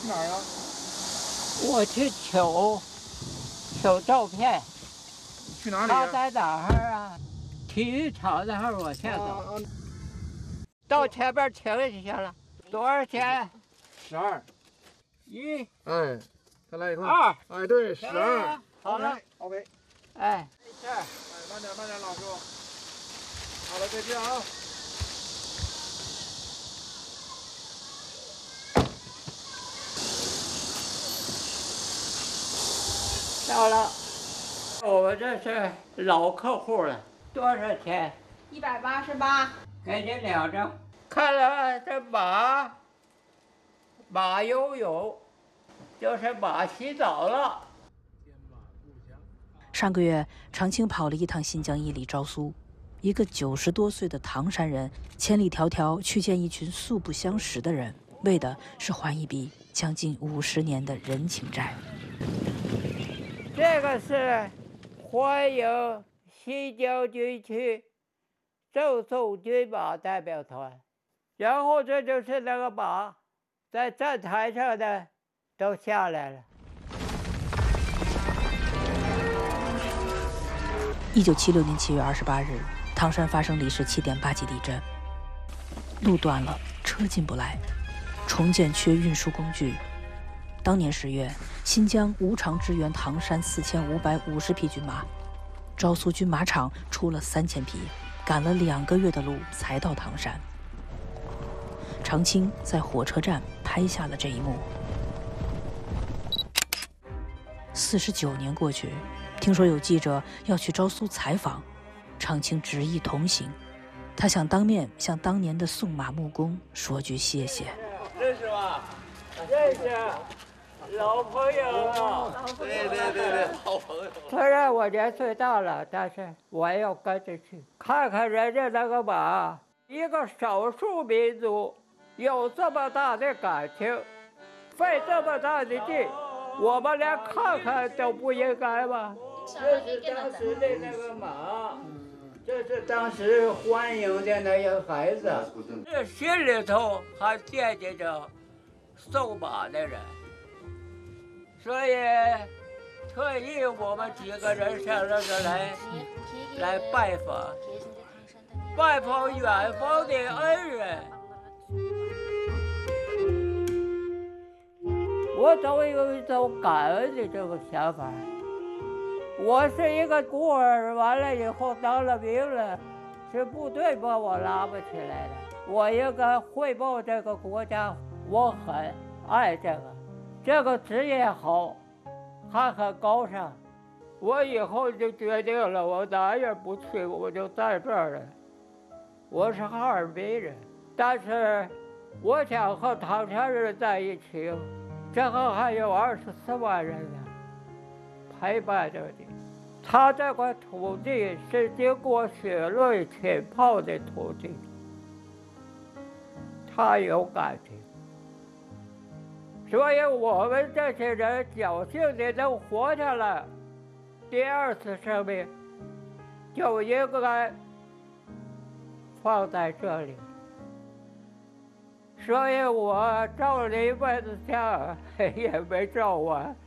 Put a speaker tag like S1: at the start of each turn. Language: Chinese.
S1: 去哪儿呀？
S2: 我去求照片。
S1: 去哪里
S2: 他在哪儿啊？体育场那儿往前走。到前边停一下了。多少钱
S1: ？12。
S2: 1。
S1: 哎，再来一块。
S2: 2。
S1: 哎，对，12。
S2: 好了
S1: ，OK。
S2: 哎，没事。
S1: 哎，慢点，老叔。好了，再见啊。
S2: 到了，我们这是老客户了。多少钱
S3: ？188。
S2: 给你2张。看了这马游泳，就是马洗澡了。
S4: 上个月，常青跑了一趟新疆伊犁昭苏，一个90多岁的唐山人，千里迢迢去见一群素不相识的人，为的是还一笔将近50年的人情债。
S2: 这个是欢迎新疆军区赠送军马代表团，然后这就是那个马在站台上的都下来了。
S4: 1976年7月28日，唐山发生里氏7.8级地震，路断了，车进不来，重建缺运输工具。当年10月，新疆无偿支援唐山4550匹军马，昭苏军马场出了3000匹，赶了2个月的路才到唐山。常青在火车站拍下了这一幕。49年过去，听说有记者要去昭苏采访，常青执意同行。他想当面向当年的送马木工说句谢谢。
S2: 认识吧？认识，老朋友了。
S1: 对，好朋友。
S2: 虽然我年岁大了，但是我也要跟着去看看人家那个马。一个少数民族有这么大的感情，费这么大的劲，我们连看看都不应该吗？这是当时的那个马，这是当时欢迎的那些孩子，这心里头还惦记着送马的人，所以特意我们几个人上这个来拜访远方的恩人。我总有一种感恩的这个想法。我是一个孤儿，完了以后当了兵了，是部队把我拉不起来的。我应该汇报这个国家，我很爱这个职业好，还很高尚。我以后就决定了，我哪也不去，我就在这儿了。我是哈尔滨人，但是我想和唐山人在一起，这个还有24万人呢，陪伴着你。他这块土地是经过血泪浸泡的土地，他有感情，所以我们这些人侥幸的能活下来，第2次生命就应该放在这里。所以我照了一辈子相也没照完。